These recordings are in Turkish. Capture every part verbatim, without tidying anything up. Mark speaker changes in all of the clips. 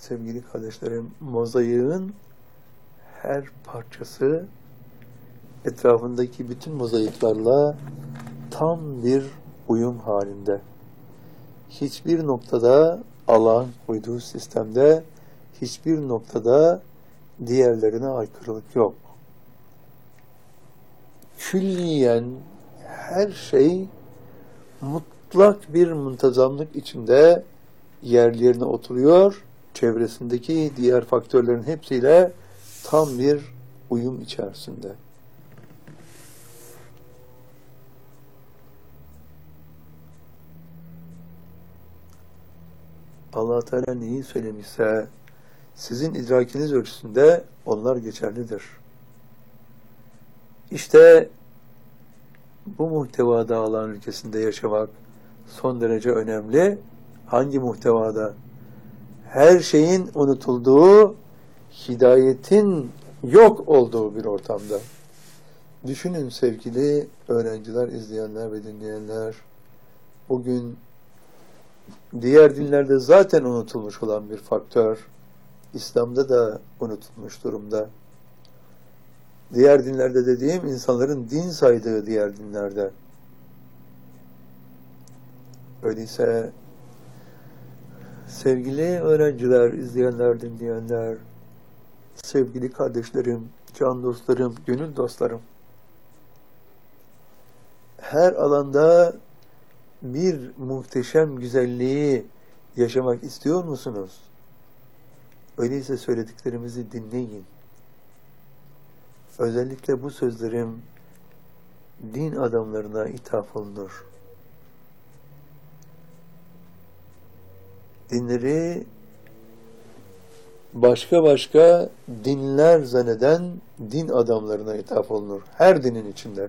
Speaker 1: Sevgili kardeşlerim, mozaiğin her parçası etrafındaki bütün mozaiklerle tam bir uyum halinde. Hiçbir noktada Allah'ın koyduğu sistemde hiçbir noktada diğerlerine aykırılık yok. Külliyen her şey mutlak bir muntazamlık içinde yerli yerine oturuyor. Çevresindeki diğer faktörlerin hepsiyle tam bir uyum içerisinde. Allah Teala neyi söylemişse sizin idrakiniz ölçüsünde onlar geçerlidir. İşte bu muhtevada Allah'ın ülkesinde yaşamak son derece önemli. Hangi muhtevada? Her şeyin unutulduğu, hidayetin yok olduğu bir ortamda. Düşünün sevgili öğrenciler, izleyenler ve dinleyenler, bugün diğer dinlerde zaten unutulmuş olan bir faktör, İslam'da da unutulmuş durumda. Diğer dinlerde dediğim, insanların din saydığı diğer dinlerde. Öyleyse sevgili öğrenciler, izleyenler, dinleyenler, sevgili kardeşlerim, can dostlarım, gönül dostlarım, her alanda bir muhteşem güzelliği yaşamak istiyor musunuz? Öyleyse söylediklerimizi dinleyin. Özellikle bu sözlerim din adamlarına ithaf olunur. Dinleri başka başka dinler zanneden din adamlarına ithaf olunur. Her dinin içinde.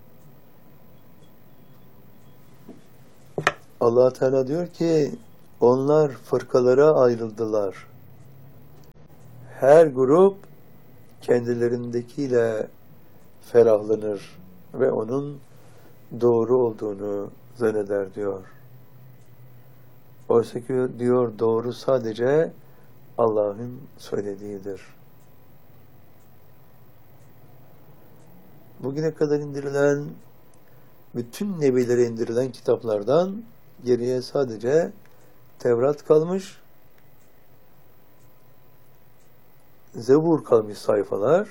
Speaker 1: Allah Teala diyor ki onlar fırkalara ayrıldılar. Her grup kendilerindekiyle ferahlanır ve onun doğru olduğunu zanneder diyor. Oysa ki diyor doğru sadece Allah'ın söylediğidir. Bugüne kadar indirilen, bütün nebilere indirilen kitaplardan geriye sadece Tevrat kalmış, Zebur kalmış sayfalar,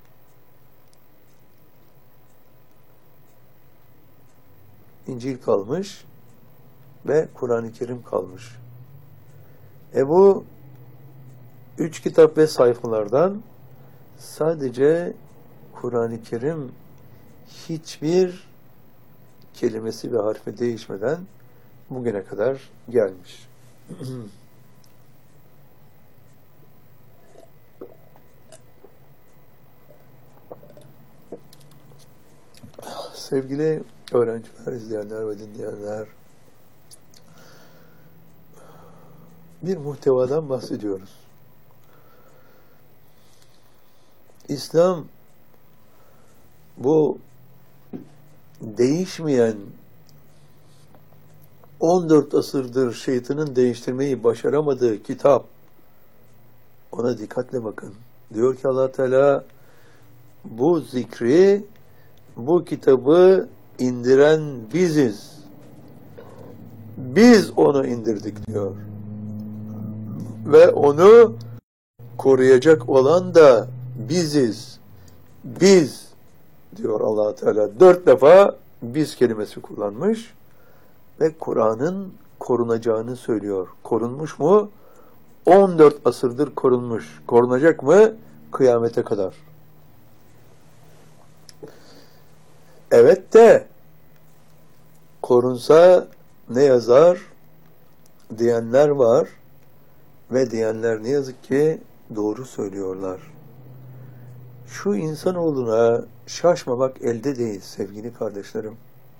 Speaker 1: İncil kalmış ve Kur'an-ı Kerim kalmış. E bu üç kitap ve sayfalardan sadece Kur'an-ı Kerim hiçbir kelimesi ve harfi değişmeden bugüne kadar gelmiş. Sevgili öğrenciler, izleyenler ve dinleyenler, bir muhtevadan bahsediyoruz. İslam bu değişmeyen on dört asırdır şeytanın değiştirmeyi başaramadığı kitap, ona dikkatle bakın. Diyor ki Allah Teala bu zikri, bu kitabı indiren biziz. Biz onu indirdik diyor. Ve onu koruyacak olan da biziz. Biz diyor Allah Teala. Dört defa biz kelimesi kullanmış ve Kur'an'ın korunacağını söylüyor. Korunmuş mu? on dört asırdır korunmuş. Korunacak mı? Kıyamete kadar. Evet de korunsa ne yazar diyenler var ve diyenler ne yazık ki doğru söylüyorlar. Şu insanoğluna şaşmamak elde değil sevgili kardeşlerim.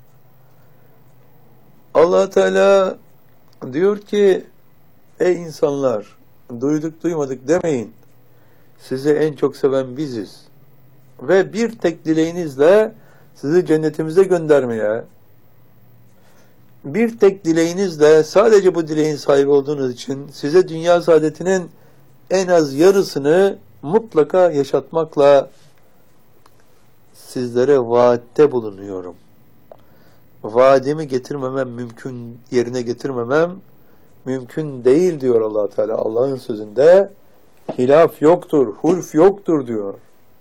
Speaker 1: Allah Teala diyor ki ey insanlar duyduk duymadık demeyin. Sizi en çok seven biziz. Ve bir tek dileğinizle sizi cennetimize göndermeye, bir tek dileğinizle sadece bu dileğin sahibi olduğunuz için size dünya saadetinin en az yarısını mutlaka yaşatmakla sizlere vaatte bulunuyorum. Vaadimi getirmemem mümkün, yerine getirmemem mümkün değil diyor Allah Teala. Allah'ın sözünde hilaf yoktur, hulf yoktur diyor.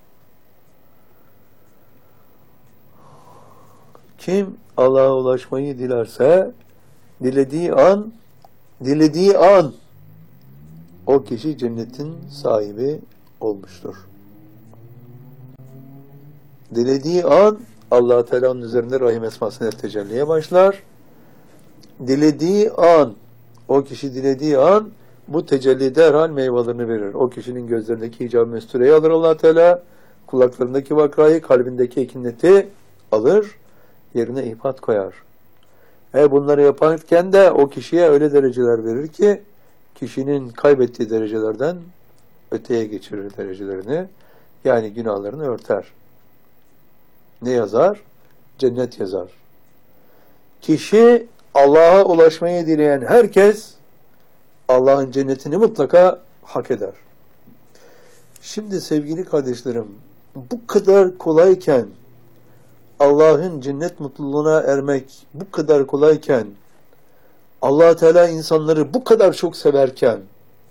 Speaker 1: Kim Allah'a ulaşmayı dilerse dilediği an dilediği an o kişi cennetin sahibi olmuştur. Dilediği an Allah Teala'nın üzerinde rahim esmasıyla tecelliye başlar. Dilediği an, o kişi dilediği an bu tecelli derhal meyvelerini verir. O kişinin gözlerindeki hicab-ı mestureyi alır Allah Teala, kulaklarındaki vakrayı, kalbindeki ekineti alır, yerine ihbat koyar. E bunları yaparken de o kişiye öyle dereceler verir ki kişinin kaybettiği derecelerden öteye geçirir derecelerini, yani günahlarını örter. Ne yazar? Cennet yazar. Kişi Allah'a ulaşmayı dileyen herkes Allah'ın cennetini mutlaka hak eder. Şimdi sevgili kardeşlerim, bu kadar kolayken Allah'ın cennet mutluluğuna ermek bu kadar kolayken, Allah Teala insanları bu kadar çok severken,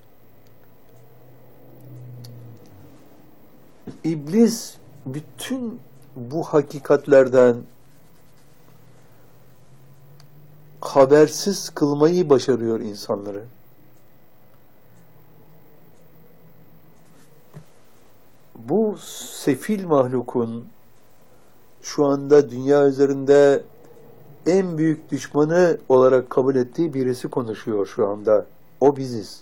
Speaker 1: İblis bütün bu hakikatlerden habersiz kılmayı başarıyor insanları. Bu sefil mahlukun şu anda dünya üzerinde en büyük düşmanı olarak kabul ettiği birisi konuşuyor şu anda. O biziz.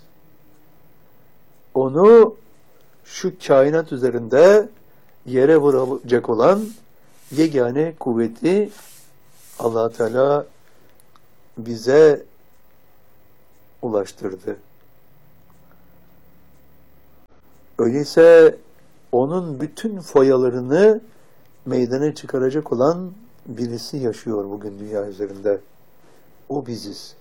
Speaker 1: Onu şu kainat üzerinde yere vuracak olan yegane kuvveti Allah Teala bize ulaştırdı. Öyleyse onun bütün foyalarını meydana çıkaracak olan birisi yaşıyor bugün dünya üzerinde. O biziz.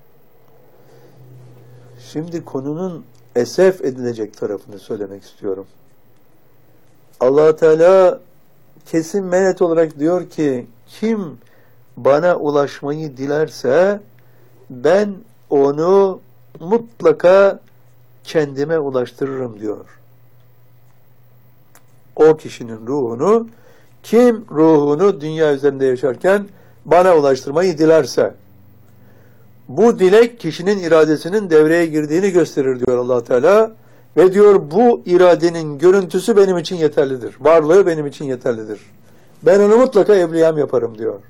Speaker 1: Şimdi konunun esef edilecek tarafını söylemek istiyorum. Allah Teala kesin menet olarak diyor ki, kim bana ulaşmayı dilerse ben onu mutlaka kendime ulaştırırım diyor. O kişinin ruhunu, kim ruhunu dünya üzerinde yaşarken bana ulaştırmayı dilerse, bu dilek kişinin iradesinin devreye girdiğini gösterir diyor Allah Teala. Ve diyor bu iradenin görüntüsü benim için yeterlidir. Varlığı benim için yeterlidir. Ben onu mutlaka evliyam yaparım diyor.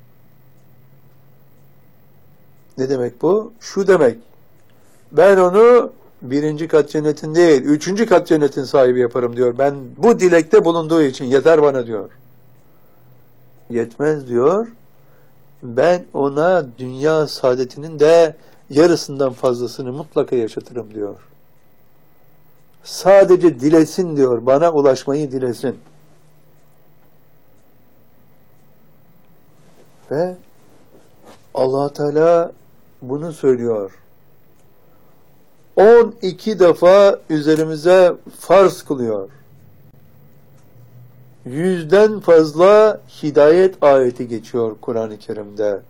Speaker 1: Ne demek bu? Şu demek. Ben onu birinci kat cennetin değil, üçüncü kat cennetin sahibi yaparım diyor. Ben bu dilekte bulunduğu için yeter bana diyor. Yetmez diyor. Ben ona dünya saadetinin de yarısından fazlasını mutlaka yaşatırım diyor. Sadece dilesin diyor. Bana ulaşmayı dilesin. Ve Allah Teala bunu söylüyor. on iki defa üzerimize farz kılıyor. Yüzden fazla hidayet ayeti geçiyor Kur'an-ı Kerim'de.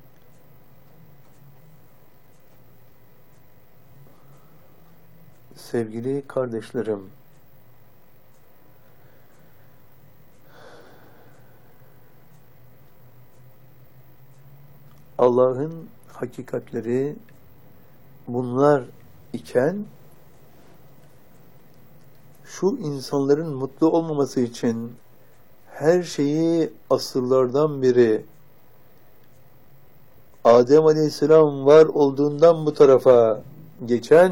Speaker 1: Sevgili kardeşlerim, Allah'ın hakikatleri bunlar iken şu insanların mutlu olmaması için her şeyi asırlardan beri Adem Aleyhisselam var olduğundan bu tarafa geçen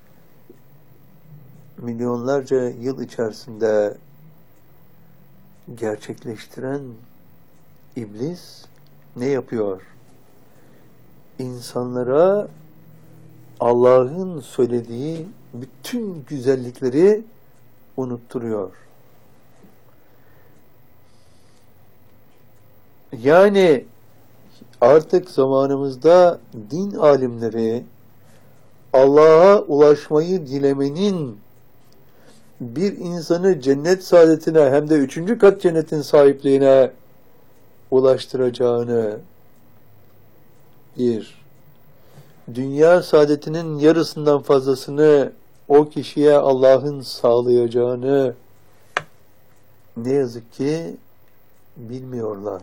Speaker 1: milyonlarca yıl içerisinde gerçekleştiren İblis ne yapıyor? İnsanlara Allah'ın söylediği bütün güzellikleri unutturuyor. Yani artık zamanımızda din alimleri Allah'a ulaşmayı dilemenin bir insanı cennet saadetine hem de üçüncü kat cennetin sahipliğine ulaştıracağını, bir, dünya saadetinin yarısından fazlasını o kişiye Allah'ın sağlayacağını ne yazık ki bilmiyorlar.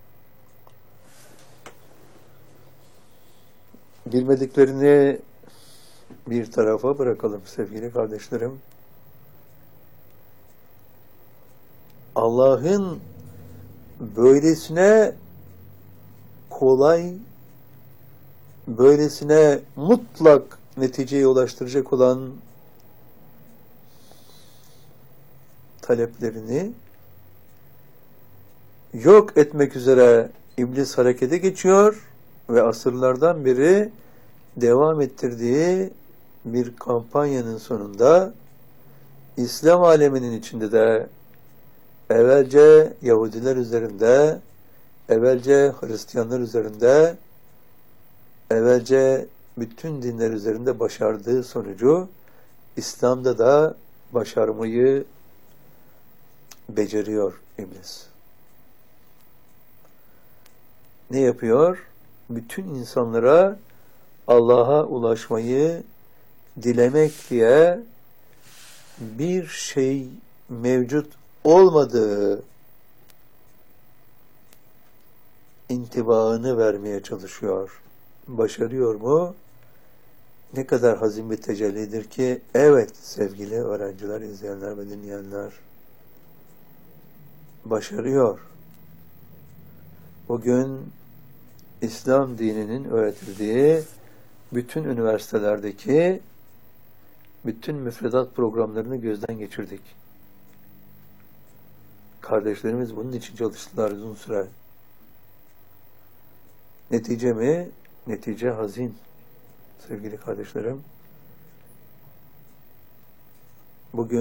Speaker 1: Bilmediklerini bir tarafa bırakalım sevgili kardeşlerim. Allah'ın böylesine kolay, böylesine mutlak neticeye ulaştıracak olan taleplerini yok etmek üzere iblis harekete geçiyor ve asırlardan beri devam ettirdiği bir kampanyanın sonunda İslam aleminin içinde de evvelce Yahudiler üzerinde, evvelce Hristiyanlar üzerinde, evvelce bütün dinler üzerinde başardığı sonucu İslam'da da başarmayı beceriyor iblis. Ne yapıyor? Bütün insanlara Allah'a ulaşmayı dilemek diye bir şey mevcut olmadığı intibaını vermeye çalışıyor. Başarıyor mu? Ne kadar hazin bir tecellidir ki, evet sevgili öğrenciler, izleyenler ve dinleyenler, başarıyor. Bugün İslam dininin öğretildiği bütün üniversitelerdeki bütün müfredat programlarını gözden geçirdik. Kardeşlerimiz bunun için çalıştılar uzun süre. Netice mi? Netice hazin. Sevgili kardeşlerim, bugün